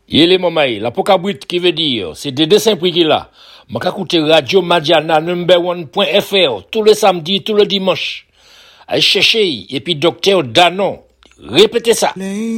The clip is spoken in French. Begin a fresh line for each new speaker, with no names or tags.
Yele mamaï, la pokabrit qui veut dire, c'est des dessins prix qu'il a. M'a écouté Radio Madiana number1.fr tous les samedis, tous les dimanches. Allez chercher, et puis docteur Danon. Répétez ça.